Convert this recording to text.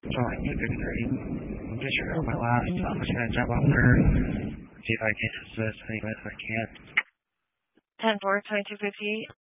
join you this stream. I'm just sure my last. I'm just gonna jump on there. See if I can assist. Anyway, if I can. 10-4, 2258.